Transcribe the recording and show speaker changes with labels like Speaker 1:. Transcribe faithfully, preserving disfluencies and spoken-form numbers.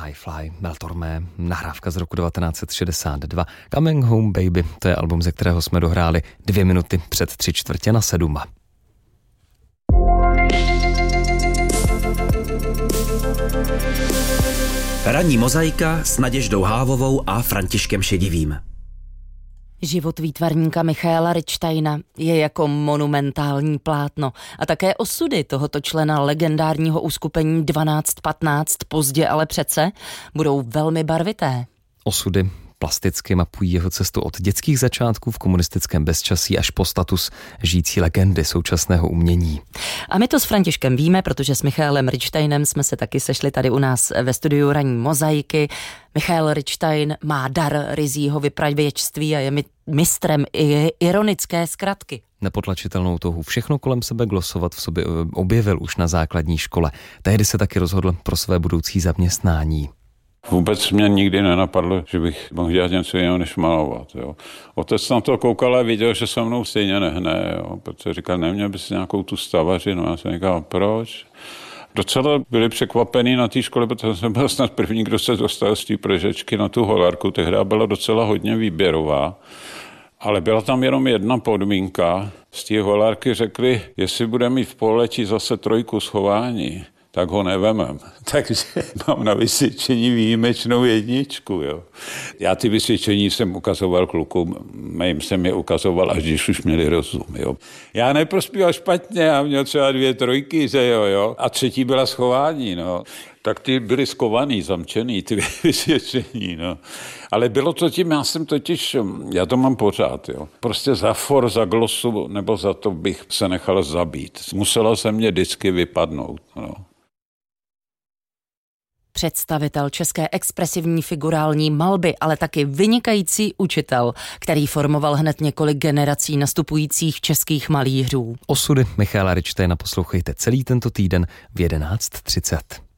Speaker 1: High Fly, Mel Tormé, nahrávka z roku devatenáct set šedesát dva. Coming Home Baby, to je album, ze kterého jsme dohráli dvě minuty před tři čtvrtě na sedm.
Speaker 2: Ranní mozaika s Naděždou Hávovou a Františkem Šedivým.
Speaker 3: Život výtvarníka Michaela Richtejna je jako monumentální plátno a také osudy tohoto člena legendárního uskupení dvanáct patnáct, pozdě ale přece, budou velmi barvité.
Speaker 1: Osudy plasticky mapují jeho cestu od dětských začátků v komunistickém bezčasí až po status žijící legendy současného umění.
Speaker 3: A my to s Františkem víme, protože s Michaelem Richtejnem jsme se taky sešli tady u nás ve studiu Ranní mozaiky. Michael Richtejn má dar ryzího vypravěčství a je mistrem i ironické zkratky.
Speaker 1: Nepotlačitelnou touhu všechno kolem sebe glosovat v sobě objevil už na základní škole. Tehdy se taky rozhodl pro své budoucí zaměstnání.
Speaker 4: Vůbec mě nikdy nenapadlo, že bych mohl dělat něco jiného než malovat. Jo. Otec na to koukal a viděl, že se mnou stejně nehne, jo, protože říkal, neměl bys nějakou tu stavařinu. Já jsem říkal, proč? Docela byli překvapení na té škole, protože jsem byl snad první, kdo se dostal z té Pražečky na tu holarku. Tehdy byla docela hodně výběrová, ale byla tam jenom jedna podmínka. Z té holarky řekli, jestli bude mít v pololetí zase trojku schování, tak ho nevemem. Takže mám na vysvědčení výjimečnou jedničku. Jo. Já ty vysvědčení jsem ukazoval klukům, mým jsem je ukazoval, až když už měli rozum. Jo. Já neprospíval špatně, já měl třeba dvě trojky, že jo, jo. A třetí byla schování, no. Tak ty byly skovaný, zamčený, ty vysvědčení, no. Ale bylo to tím, já jsem totiž, já to mám pořád, jo. Prostě za for, za glosu, nebo za to bych se nechal zabít. Muselo se mě vždycky vypadnout, no.
Speaker 3: Představitel české expresivní figurální malby, ale taky vynikající učitel, který formoval hned několik generací nastupujících českých malířů.
Speaker 1: Osudy Michaela Richtejna poslouchejte celý tento týden v jedenáct třicet.